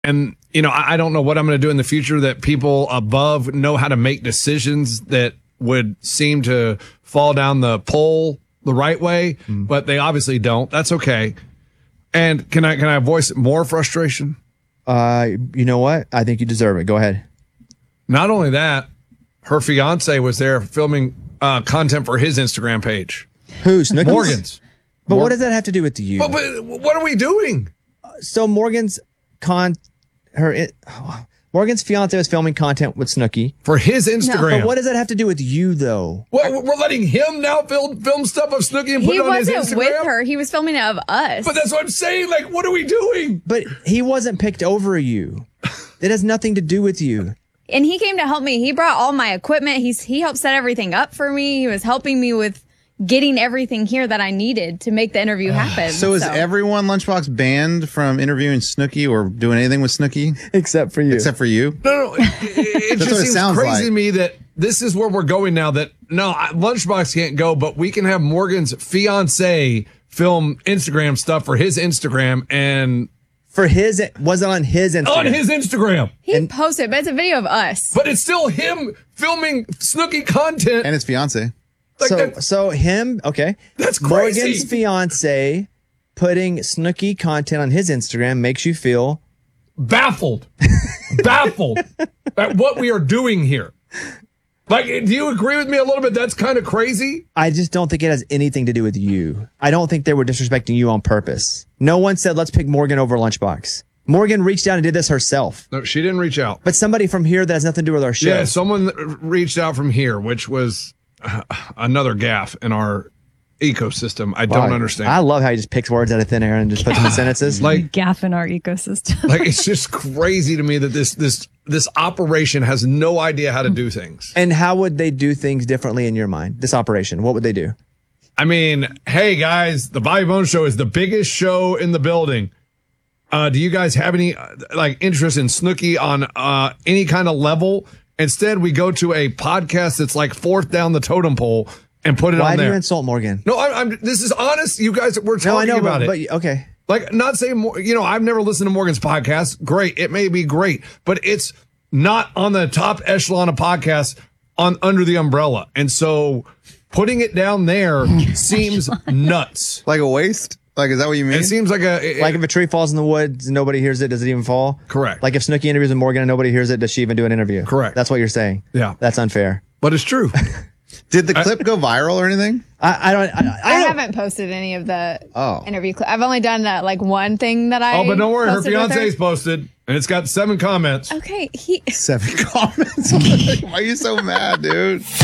And, I don't know what I'm going to do in the future that people above know how to make decisions that would seem to fall down the pole the right way, but they obviously don't. That's okay. And can I voice more frustration? You know what? I think you deserve it. Go ahead. Not only that, her fiance was there filming content for his Instagram page. Who? Snooki's? Morgan's. But what does that have to do with you? But what are we doing? So Morgan's fiance was filming content with Snooki for his Instagram. But what does that have to do with you, though? Well, we're letting him now film stuff of Snooki and put it on his Instagram. He wasn't with her. He was filming it of us. But that's what I'm saying. Like, what are we doing? But he wasn't picked over you. It has nothing to do with you. And he came to help me. He brought all my equipment. He helped set everything up for me. He was helping me with getting everything here that I needed to make the interview happen. So is everyone Lunchbox banned from interviewing Snooki or doing anything with Snooki? Except for you. Except for you? No. It just seems crazy to me that this is where we're going now. That Lunchbox can't go, but we can have Morgan's fiance film Instagram stuff for his Instagram and. Was it on his Instagram? On his Instagram. He posted, but it's a video of us. But it's still him filming Snooki content. And his fiance. So him, okay. That's crazy. Morgan's fiance putting Snooki content on his Instagram makes you feel baffled at what we are doing here. Like, do you agree with me a little bit? That's kind of crazy. I just don't think it has anything to do with you. I don't think they were disrespecting you on purpose. No one said, let's pick Morgan over Lunchbox. Morgan reached out and did this herself. No, she didn't reach out. But somebody from here that has nothing to do with our show. Yeah, someone reached out from here, which was another gaffe in our ecosystem. I don't understand. I love how he just picks words out of thin air and just puts them in sentences. Like gaff in our ecosystem. Like, it's just crazy to me that this operation has no idea how to do things. And how would they do things differently in your mind? This operation, what would they do? I mean, hey guys, the Bobby Bones Show is the biggest show in the building. Do you guys have any interest in Snooki on any kind of level? Instead, we go to a podcast that's like fourth down the totem pole and put it on there. Why do you insult Morgan? No, this is honest. You guys, we're talking about it. But okay. Like, not saying more, I've never listened to Morgan's podcast. Great. It may be great, but it's not on the top echelon of podcasts under the umbrella. And so putting it down there seems nuts. Like a waste? Like, is that what you mean? It seems like like if a tree falls in the woods and nobody hears it, does it even fall? Correct. Like if Snooki interviews with Morgan and nobody hears it, does she even do an interview? Correct. That's what you're saying. Yeah. That's unfair. But it's true. Did the clip go viral or anything? I haven't posted any of the interview clips. I've only done one thing that I. Oh, but don't worry, her posted with fiance's posted, and it's got 7 comments. Okay, 7 comments. Why are you so mad, dude?